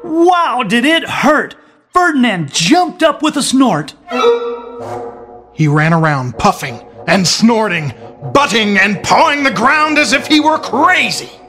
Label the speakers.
Speaker 1: Wow, did it hurt! Ferdinand jumped up with a snort.
Speaker 2: He ran around puffing and snorting, butting and pawing the ground as if he were crazy.